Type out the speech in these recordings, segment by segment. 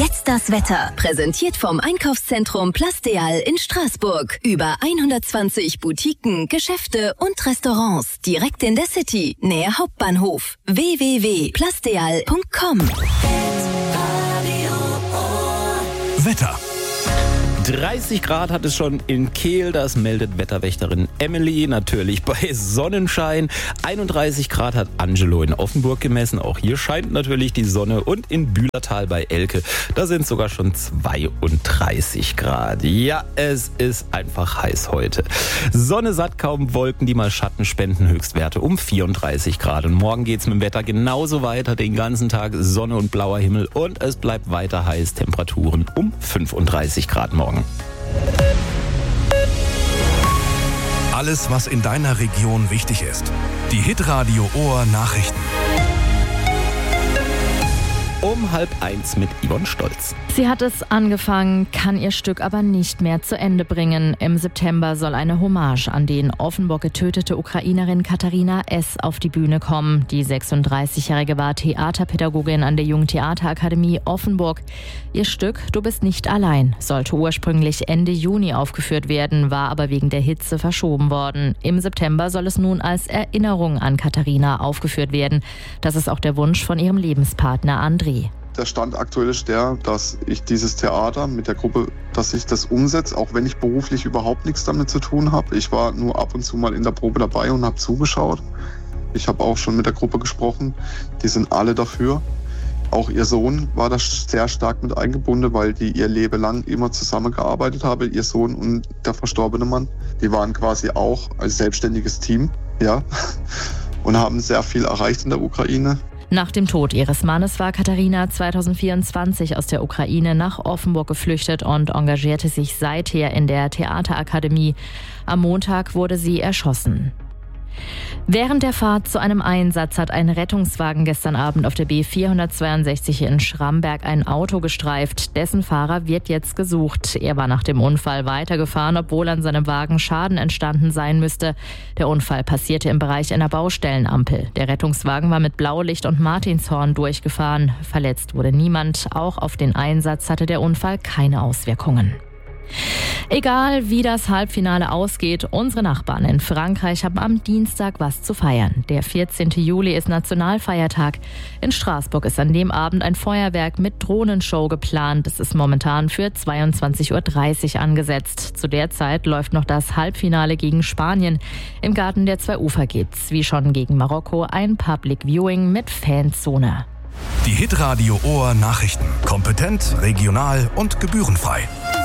Jetzt das Wetter. Präsentiert vom Einkaufszentrum Plasteal in Straßburg. Über 120 Boutiquen, Geschäfte und Restaurants. Direkt in der City. Nähe Hauptbahnhof. www.plasteal.com. Wetter. 30 Grad hat es schon in Kehl, das meldet Wetterwächterin Emily. Natürlich bei Sonnenschein. 31 Grad hat Angelo in Offenburg gemessen. Auch hier scheint natürlich die Sonne. Und in Bühlertal bei Elke, da sind sogar schon 32 Grad. Ja, es ist einfach heiß heute. Sonne satt, kaum Wolken, die mal Schatten spenden. Höchstwerte um 34 Grad. Und morgen geht's mit dem Wetter genauso weiter. Den ganzen Tag Sonne und blauer Himmel. Und es bleibt weiter heiß. Temperaturen um 35 Grad morgen. Alles, was in deiner Region wichtig ist. Die Hitradio Ohr Nachrichten. Um 12:30 mit Yvonne Stolz. Sie hat es angefangen, kann ihr Stück aber nicht mehr zu Ende bringen. Im September soll eine Hommage an die in Offenburg getötete Ukrainerin Katharina S. auf die Bühne kommen. Die 36-Jährige war Theaterpädagogin an der Jungen Theaterakademie Offenburg. Ihr Stück Du bist nicht allein sollte ursprünglich Ende Juni aufgeführt werden, war aber wegen der Hitze verschoben worden. Im September soll es nun als Erinnerung an Katharina aufgeführt werden. Das ist auch der Wunsch von ihrem Lebenspartner André. Der Stand aktuell ist der, dass ich dieses Theater mit der Gruppe, dass ich das umsetze, auch wenn ich beruflich überhaupt nichts damit zu tun habe. Ich war nur ab und zu mal in der Probe dabei und habe zugeschaut. Ich habe auch schon mit der Gruppe gesprochen. Die sind alle dafür. Auch ihr Sohn war da sehr stark mit eingebunden, weil die ihr Leben lang immer zusammengearbeitet haben. Ihr Sohn und der verstorbene Mann. Die waren quasi auch als selbstständiges Team, ja, und haben sehr viel erreicht in der Ukraine. Nach dem Tod ihres Mannes war Katharina 2024 aus der Ukraine nach Offenburg geflüchtet und engagierte sich seither in der Theaterakademie. Am Montag wurde sie erschossen. Während der Fahrt zu einem Einsatz hat ein Rettungswagen gestern Abend auf der B462 in Schramberg ein Auto gestreift. Dessen Fahrer wird jetzt gesucht. Er war nach dem Unfall weitergefahren, obwohl an seinem Wagen Schaden entstanden sein müsste. Der Unfall passierte im Bereich einer Baustellenampel. Der Rettungswagen war mit Blaulicht und Martinshorn durchgefahren. Verletzt wurde niemand. Auch auf den Einsatz hatte der Unfall keine Auswirkungen. Egal wie das Halbfinale ausgeht, unsere Nachbarn in Frankreich haben am Dienstag was zu feiern. Der 14. Juli ist Nationalfeiertag. In Straßburg ist an dem Abend ein Feuerwerk mit Drohnenshow geplant. Es ist momentan für 22:30 Uhr angesetzt. Zu der Zeit läuft noch das Halbfinale gegen Spanien. Im Garten der zwei Ufer gibt's, wie schon gegen Marokko, ein Public Viewing mit Fanzone. Die Hitradio Ohr Nachrichten. Kompetent, regional und gebührenfrei.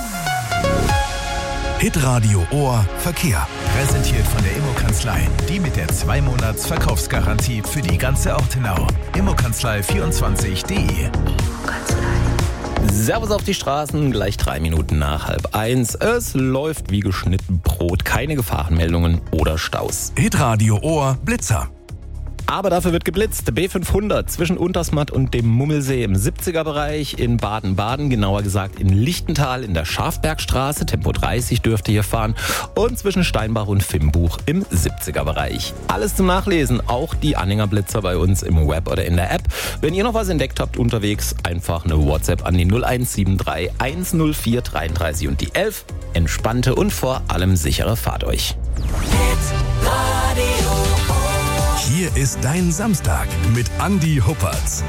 Hitradio Ohr Verkehr. Präsentiert von der Immokanzlei. Die mit der 2-Monats-Verkaufsgarantie für die ganze Ortenau. Immokanzlei24.de. Servus auf die Straßen, gleich 3 Minuten nach 12:30. Es läuft wie geschnitten Brot. Keine Gefahrenmeldungen oder Staus. Hitradio Ohr Blitzer. Aber dafür wird geblitzt. B500 zwischen Untersmatt und dem Mummelsee im 70er-Bereich in Baden-Baden, genauer gesagt in Lichtental in der Schafbergstraße. Tempo 30 dürfte hier fahren. Und zwischen Steinbach und Vimbuch im 70er-Bereich. Alles zum Nachlesen, auch die Anhängerblitzer bei uns im Web oder in der App. Wenn ihr noch was entdeckt habt unterwegs, einfach eine WhatsApp an die 0173 104 33 und die 11. Entspannte und vor allem sichere Fahrt euch. Hier ist dein Samstag mit Andi Huppertz.